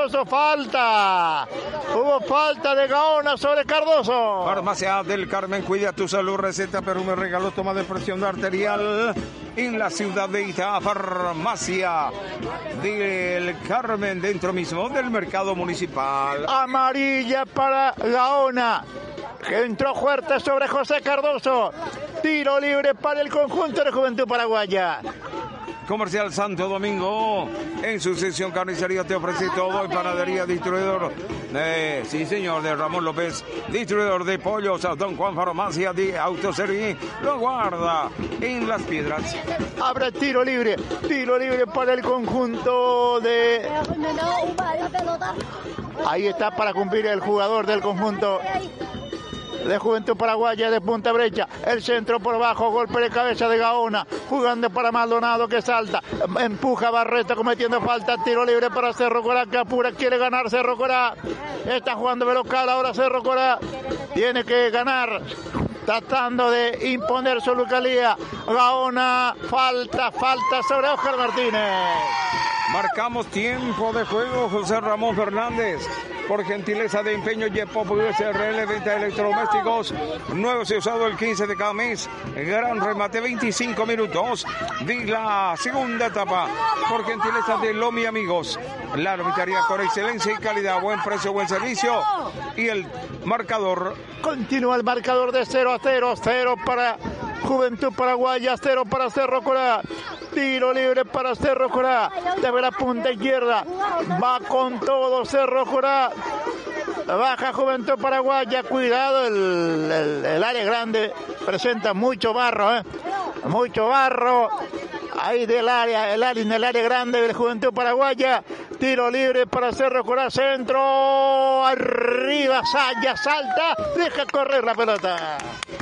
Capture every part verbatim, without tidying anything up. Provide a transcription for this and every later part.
Cardoso, falta. Hubo falta de Gaona sobre Cardoso. Farmacia del Carmen, cuida tu salud, receta, perfume, regalo, toma de presión arterial en la ciudad de Itá. Farmacia del Carmen, dentro mismo del mercado municipal. Amarilla para Gaona, que entró fuerte sobre José Cardoso. Tiro libre para el conjunto de Juventud Paraguaya. Comercial Santo Domingo, en su sección carnicería te ofrece todo, y panadería distribuidor, eh, sí señor, de Ramón López, distribuidor de pollos, a Don Juan Farmacia de Autoservicio, lo guarda en Las Piedras. Abre tiro libre, tiro libre para el conjunto de... Ahí está para cumplir el jugador del conjunto de Juventud Paraguaya de punta brecha, el centro por abajo, golpe de cabeza de Gaona, jugando para Maldonado que salta, empuja a Barreto cometiendo falta, tiro libre para Cerro Corá, que apura, quiere ganar Cerro Corá, está jugando de local ahora Cerro Corá, tiene que ganar, tratando de imponer su localía. Gaona, falta, falta sobre Óscar Martínez. Marcamos tiempo de juego, José Ramón Fernández. Por gentileza de Empeño Yepop U S R L, venta de electrodomésticos, nuevos y usados el quince de cada mes. Gran remate, veinticinco minutos de la segunda etapa. Por gentileza de Lomi Amigos, la lomitaría con excelencia y calidad, buen precio, buen servicio. Y el marcador. Continúa el marcador de cero a cero, cero para Juventud Paraguaya, cero para Cerro Corá. Tiro libre para Cerro Corá, desde la punta izquierda, va con todo Cerro Corá, baja Juventud Paraguaya, cuidado, el, el, el área grande presenta mucho barro, ¿eh? mucho barro, ahí del área, el área en el área grande de Juventud Paraguaya, tiro libre para Cerro Corá, centro, arriba, Saya, salta, deja correr la pelota.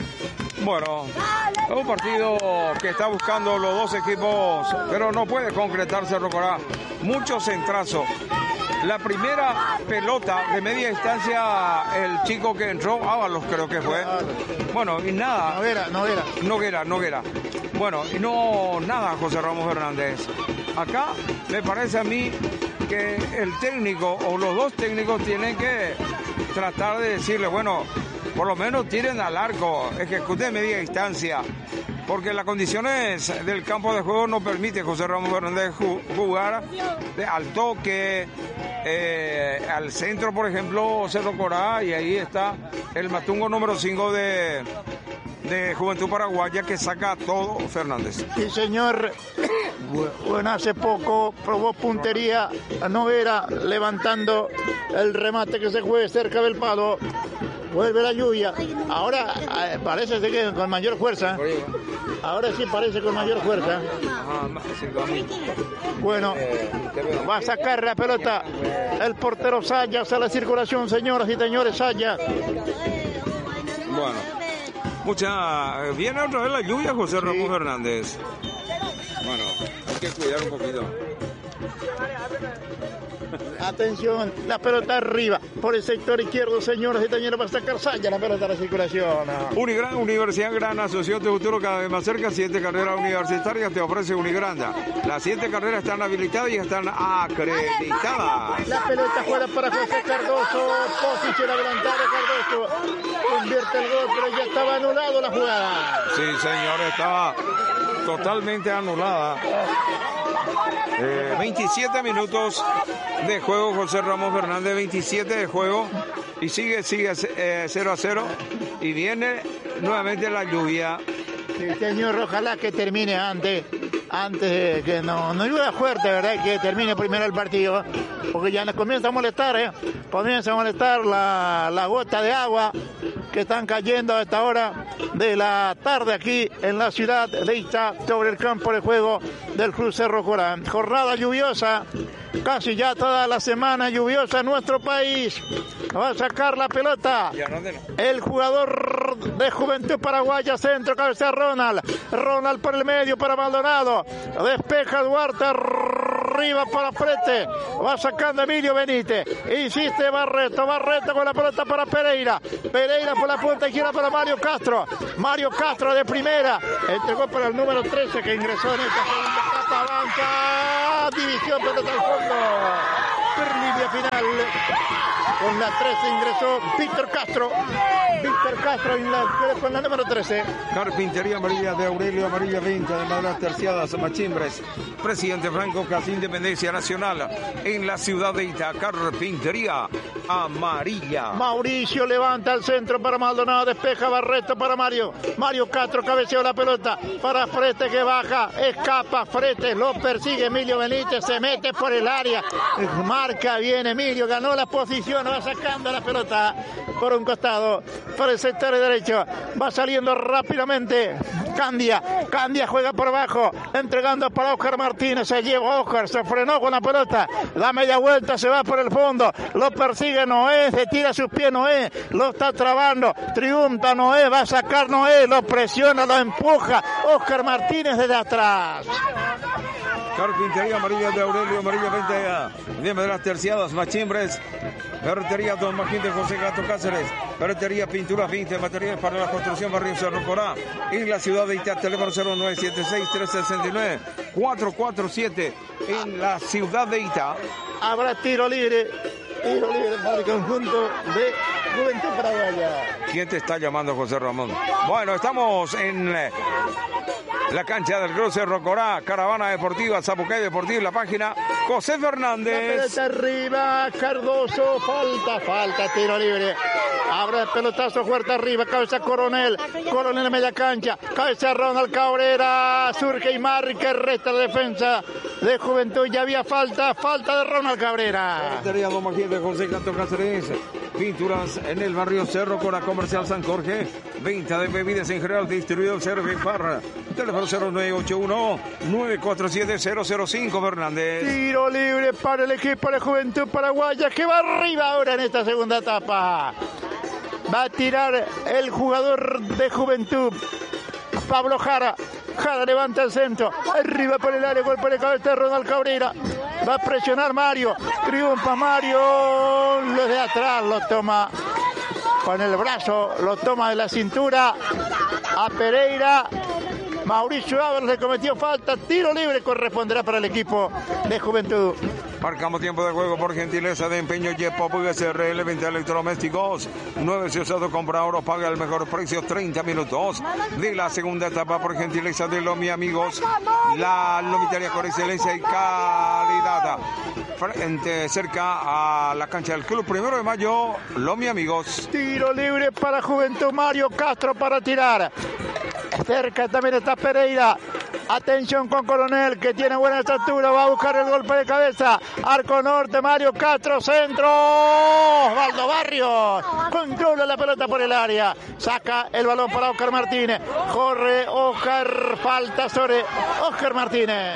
Bueno, es un partido que está buscando los dos equipos, pero no puede concretar Cerro Corá. Mucho centrazo. La primera pelota de media distancia, el chico que entró, Ábalos creo que fue. Bueno, y nada. Noguera, Noguera. Noguera, Noguera. Bueno, y no nada, José Ramos Fernández. Acá me parece a mí que el técnico o los dos técnicos tienen que tratar de decirle, bueno, por lo menos tiren al arco, ejecuten media distancia, porque las condiciones del campo de juego no permite José Ramón Fernández jugar al toque, eh, al centro, por ejemplo, Cerro Corá, y ahí está el matungo número cinco de, de Juventud Paraguaya que saca todo Fernández. Sí, señor. Bueno, hace poco probó puntería a Noguera, levantando el remate que se juegue cerca del palo. Vuelve la lluvia. Ahora eh, parece que con mayor fuerza. Ahora sí parece con mayor fuerza. Bueno, va a sacar la pelota el portero Sayas a la circulación, señoras y señores, Sayas. Bueno, mucha... Viene otra vez la lluvia, José Ramón sí. Fernández. Bueno, hay que cuidar un poquito. Atención, la pelota arriba, por el sector izquierdo, señores y señores, va a sacar Saya la pelota a la circulación. Unigran, Universidad Gran, Asociación de Futuro cada vez más cerca, siete carreras universitarias te ofrece Unigranda. Las siete carreras están habilitadas y están acreditadas. La pelota fuera para José Cardoso, posición adelantada Cardoso, convierte el gol, pero ya estaba anulado la jugada. Sí, señor, estaba totalmente anulada. Eh, veintisiete minutos de juego, José Ramón Fernández, veintisiete de juego y sigue, sigue eh, cero a cero y viene nuevamente la lluvia. Sí, señor, ojalá que termine antes, antes que no, no llueva fuerte, ¿verdad? Que termine primero el partido, porque ya nos comienza a molestar, ¿eh? Comienza a molestar la, la gota de agua que están cayendo a esta hora de la tarde aquí en la ciudad de Itá, sobre el campo de juego del Club Cerro Corá. Jornada lluviosa, casi ya toda la semana lluviosa en nuestro país. Va a sacar la pelota el jugador de Juventud Paraguaya, centro, cabeza Ronald. Ronald por el medio para Maldonado. Despeja Duarte, arriba para Prete. Va sacando Emilio Benítez. Insiste Barreto. Barreto con la pelota para Pereira. Pereira por la punta izquierda para Mario Castro. Mario Castro de primera. Entregó para el número trece que ingresó en esta segunda etapa. Avanza. División, pelota al fondo. Perlivia final. Con la trece ingresó Víctor Castro. Víctor Castro en la, con la número trece. Carpintería Amarilla de Aurelio Amarilla veinte de maderas terciadas Machimbres. Presidente Franco Casi Independencia Nacional en la ciudad de Ita. Carpintería Amarilla. Mauricio levanta al centro para Maldonado. Despeja Barreto para Mario. Mario Castro cabeceó la pelota para Frete que baja. Escapa Frete. Lo persigue Emilio Benítez. Se mete por el área. Marca bien Emilio. Ganó la posición. Va sacando la pelota por un costado. Por el sector derecho. Va saliendo rápidamente. Candia. Candia juega por abajo. Entregando para Oscar Martínez. Se lleva Oscar. Se frenó con la pelota. Da media vuelta. Se va por el fondo. Lo persigue Noé. Se tira a sus pies Noé. Lo está trabando. Triunfa Noé. Va a sacar Noé. Lo presiona. Lo empuja. Oscar Martínez desde atrás. Carpintería Amarilla de Aurelio Amarilla veinte de maderas terciadas Machimbres. Ferretería Don Martín de José Gato Cáceres. Ferretería Pintura veinte, materiales para la construcción Barrio Cerro Corá. En la ciudad de Itá, teléfono cero nueve siete seis, tres seis nueve, cuatro cuatro siete. En la ciudad de Itá. Habrá tiro libre. Tiro libre para el conjunto de Juventud Paraguaya. ¿Quién te está llamando, José Ramón? Bueno, estamos en la cancha del Cruz Cerro Corá, Caravana Deportiva, Zapucay Deportivo, la página José Fernández. La pelota arriba, Cardoso, falta, falta, tiro libre. Abre el pelotazo fuerte arriba, cabeza Coronel, Coronel en media cancha, cabeza Ronald Cabrera, surge y marca, resta la defensa de Juventud, ya había falta, falta de Ronald Cabrera. Ferretería Don Martín de José Gato Cáceres. Pinturas en el barrio Cerro Corá, Comercial San Jorge. Venta de bebidas en general, distribuido Cervec Bar. Teléfono cero nueve ocho uno, nueve cuatro siete, cero cero cinco, Fernández. Tiro libre para el equipo de Juventud Paraguaya, que va arriba ahora en esta segunda etapa. Va a tirar el jugador de Juventud, Pablo Jara. Jara levanta el centro, arriba por el área, golpe de cabeza de Ronald Cabrera. Va a presionar Mario, triunfa Mario, lo de atrás lo toma con el brazo, lo toma de la cintura a Pereira. Mauricio Ábalos le cometió falta, tiro libre corresponderá para el equipo de Juventud. Marcamos tiempo de juego por gentileza de Empeño Yepop V S R L, venta electrodomésticos. Nueve si usado, compra oro, paga el mejor precio, treinta minutos de la segunda etapa por gentileza de los mi amigos. La lomitaria con excelencia y calidad. Frente, cerca a la cancha del club, primero de mayo, los mi amigos. Tiro libre para Juventud, Mario Castro para tirar. Cerca también está Pereira. Atención con Coronel, que tiene buena estatura, va a buscar el golpe de cabeza. Arco norte, Mario Castro, centro. Osvaldo Barrios controla la pelota por el área. Saca el balón para Oscar Martínez. Corre Oscar, falta sobre Oscar Martínez.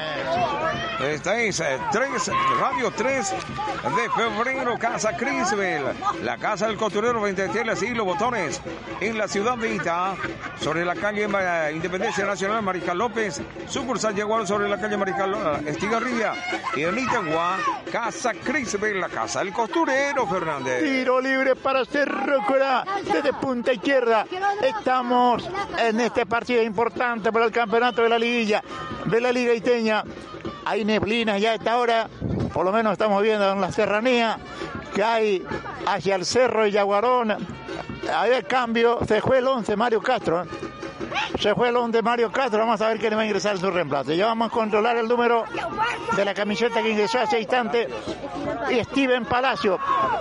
Esta es tres, Radio tres de febrero, Casa Crisbel, la casa del costurero, veinte telas y los botones en la ciudad de Itá, sobre la calle Independencia Nacional Mariscal López, sucursal Yaguaro sobre la calle Mariscal Estigarribia, y en Itagua, Casa Crisbel, la casa del costurero, Fernández. Tiro libre para Cerro Corá desde punta izquierda. Estamos en este partido importante para el campeonato de la liguilla, de la Liga Iteña. Hay neblina ya a esta hora, por lo menos estamos viendo en la serranía que hay hacia el cerro de Yaguarón. Hay el cambio, se fue el once Mario Castro. Se fue el once Mario Castro, vamos a ver quién va a ingresar en su reemplazo. Ya vamos a controlar el número de la camiseta que ingresó hace instante. Y Steven Palacio.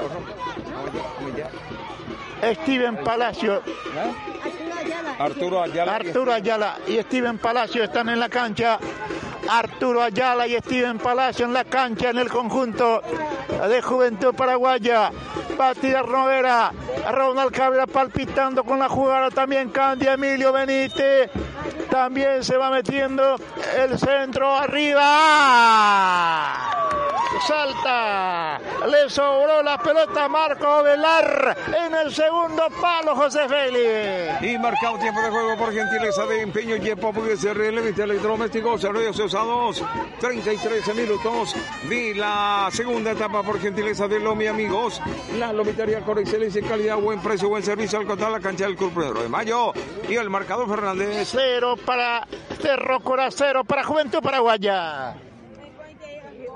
Steven Palacio. Arturo Ayala. Arturo Ayala y Steven Palacio están en la cancha. Arturo Ayala y Steven Palacio en la cancha en el conjunto de Juventud Paraguaya. Va a tirar Noguera. Ronald Cabrera palpitando con la jugada. También Candia, Emilio Benítez. También se va metiendo el centro arriba. Salta, le sobró la pelota a Marco Velar en el segundo palo, José Félix. Y marcado tiempo de juego por gentileza de Empeño Yepop V S R L, venta electrodomésticos, servicios usados, treinta y tres minutos de la segunda etapa por gentileza de los mi amigos. La lomitaria con excelencia y calidad, buen precio, buen servicio al contar la cancha del Club Primero de Mayo. Y el marcador, Fernández. Cero para Cerro Corá, cero para Juventud Paraguaya.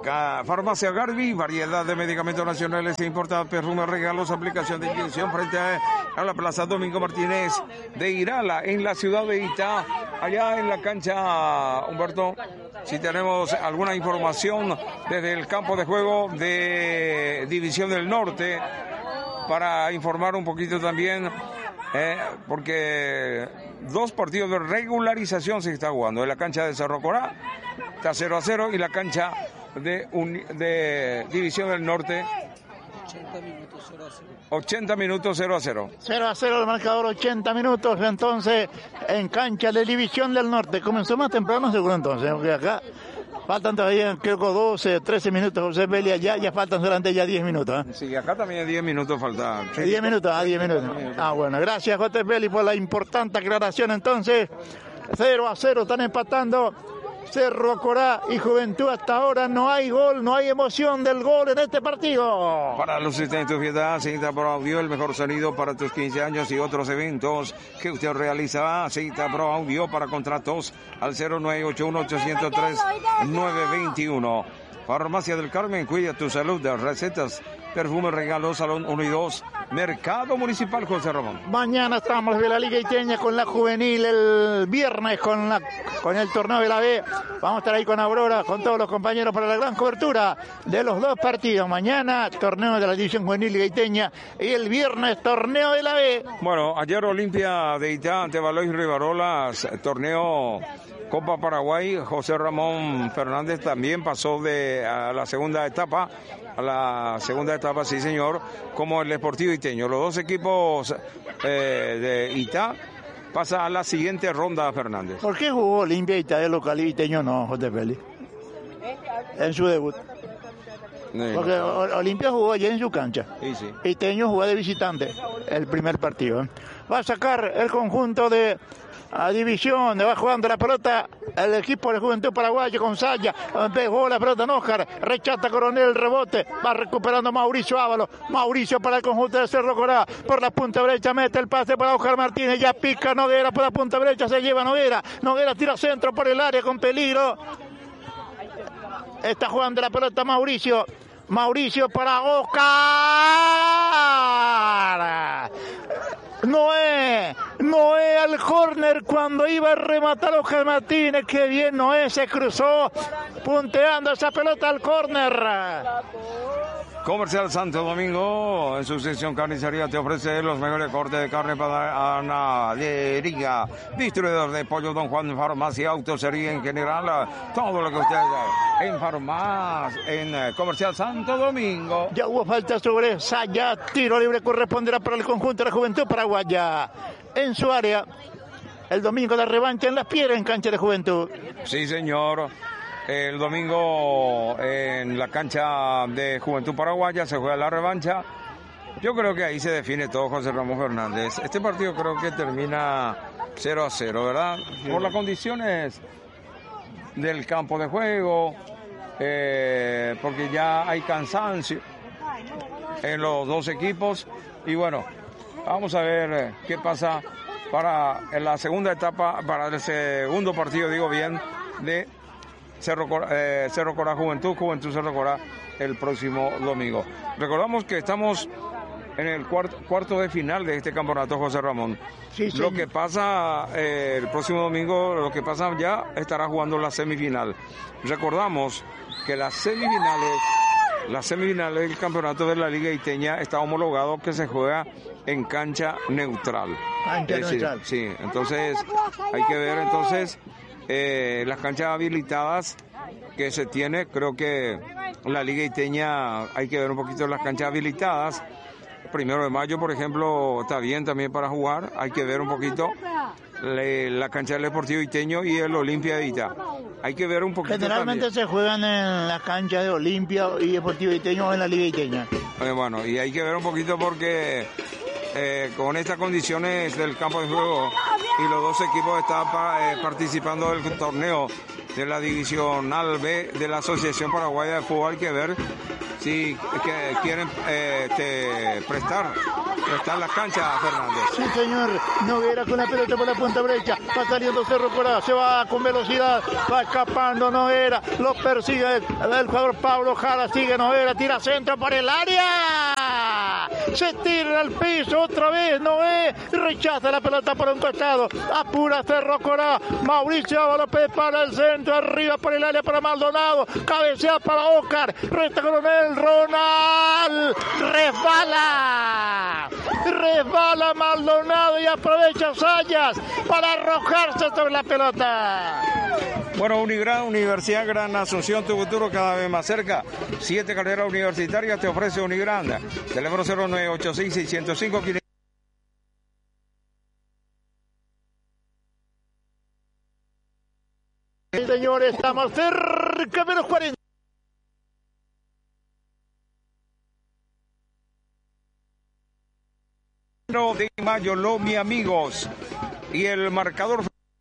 Acá, Farmacia Garbi, variedad de medicamentos nacionales e importados, perfumes, regalos, aplicación de inyección frente a, a la Plaza Domingo Martínez de Irala, en la ciudad de Itá, allá en la cancha, Humberto. Si tenemos alguna información desde el campo de juego de División del Norte, para informar un poquito también, eh, porque dos partidos de regularización se está jugando, en la cancha de Cerro Corá, está cero a cero, y la cancha de, un, de División del Norte, ochenta minutos cero a cero. ochenta minutos cero a cero. cero a cero el marcador, ochenta minutos entonces en cancha de División del Norte. Comenzó más temprano seguro entonces, porque acá faltan todavía creo que doce, trece minutos, José Belia, ya, ya faltan solamente ya diez minutos. ¿eh? Sí, acá también diez minutos faltan. Sí. diez minutos, ah, diez minutos. Ah, bueno, gracias José Beli por la importante aclaración entonces. cero a cero están empatando Cerro Corá y Juventud. Hasta ahora no hay gol, no hay emoción del gol en este partido. Para los asistentes de tu fiesta, cita por audio, el mejor sonido para tus quince años y otros eventos que usted realiza. Cita por audio para contratos al cero nueve ocho uno ocho cero tres nueve dos uno. Farmacia del Carmen, cuida tu salud, de recetas, perfumes, regalos, salón uno y dos, Mercado Municipal José Ramón. Mañana estamos de la Liga Iteña con la juvenil, el viernes con la con el torneo de la B. Vamos a estar ahí con Aurora, con todos los compañeros para la gran cobertura de los dos partidos. Mañana torneo de la División Juvenil Liga Iteña y el viernes torneo de la B. Bueno, ayer Olimpia de Itá ante Baloy Rivarolas, torneo Copa Paraguay. José Ramón Fernández también pasó de a la segunda etapa, a la segunda etapa, sí señor, como el Sportivo Iteño. Los dos equipos eh, de Itá pasan a la siguiente ronda, Fernández. ¿Por qué jugó Olimpia Itá de local y Iteño no, José Félix? En su debut. Porque Olimpia jugó allí en su cancha. Sí, sí. Iteño jugó de visitante el primer partido. ¿eh? Va a sacar el conjunto de a División, va jugando la pelota el equipo de Juventud Paraguaya con Saya, pegó la pelota en Oscar, rechata Coronel, el rebote, va recuperando Mauricio Ávalo, Mauricio para el conjunto de Cerro Corá, por la punta derecha mete el pase para Oscar Martínez, ya pica Noguera por la punta derecha, se lleva Noguera, Noguera tira centro por el área con peligro, está jugando la pelota Mauricio, Mauricio para Oscar. Noé, Noé al córner cuando iba a rematar Oscar Martínez, qué bien Noé se cruzó punteando esa pelota al córner. Comercial Santo Domingo, en su sección carnicería, te ofrece los mejores cortes de carne para ganadería. Distribuidor de pollo Don Juan, farmacia, autosería en general, todo lo que usted en farmacia, en Comercial Santo Domingo. Ya hubo falta sobre Saya, tiro libre corresponderá para el conjunto de la Juventud Paraguaya. En su área, el domingo de revancha en Las Piedras, en cancha de Juventud. Sí, señor. El domingo en la cancha de Juventud Paraguaya se juega la revancha. Yo creo que ahí se define todo, José Ramón Fernández. Este partido creo que termina cero a cero, ¿verdad? Sí. Por las condiciones del campo de juego, eh, porque ya hay cansancio en los dos equipos. Y bueno, vamos a ver qué pasa para la segunda etapa, para el segundo partido, digo bien, de Cerro Corá, eh, Cerro Corá Juventud, Juventud Cerro Corá el próximo domingo. Recordamos que estamos en el cuarto, cuarto de final de este campeonato, José Ramón. Sí, sí. Lo que pasa eh, el próximo domingo, lo que pasa ya estará jugando la semifinal. Recordamos que las semifinales, las semifinales del campeonato de la Liga Iteña está homologado que se juega en cancha neutral. Cancha es decir, neutral. Sí, entonces hay que ver entonces Eh, las canchas habilitadas que se tiene. Creo que la Liga Iteña hay que ver un poquito las canchas habilitadas. Primero de mayo, por ejemplo, está bien también para jugar. Hay que ver un poquito le, la cancha del Deportivo Iteño y el Olimpia de Itá. Hay que ver un poquito. Generalmente también se juegan en las canchas de Olimpia y Deportivo Iteño o en la Liga Iteña. Eh, bueno, y hay que ver un poquito porque eh, con estas condiciones del campo de juego y los dos equipos están pa, eh, participando del torneo de la Divisional B de la Asociación Paraguaya de Fútbol, hay que ver sí que quieren eh, te prestar, prestar la cancha, Fernández. Sí, señor. Noguera con la pelota por la punta derecha. Va saliendo Cerro Corá. Se va con velocidad. Va escapando Noguera. Lo persigue el, el jugador Pablo Jara. Sigue Noguera. Tira centro por el área. Se tira al piso otra vez. Noé rechaza la pelota por un costado. Apura Cerro Corá. Mauricio López para el centro. Arriba por el área para Maldonado. Cabecea para Oscar. Resta Coronel. Ronald. Resbala. Resbala Maldonado y aprovecha Sayas para arrojarse sobre la pelota. Bueno, Unigran, Universidad Gran Asunción, tu futuro cada vez más cerca. Siete carreras universitarias te ofrece Unigran. Teléfono cero nueve ocho seis, seis cero cinco, quinientos. Sí, señores, estamos cerca de los cuarenta. De mayo, lo mi amigos. Y el marcador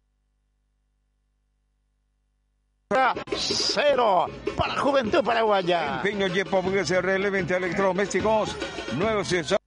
cero para Juventud Paraguaya. Empeño Yepo, S R L, veinte electrodomésticos nuevos.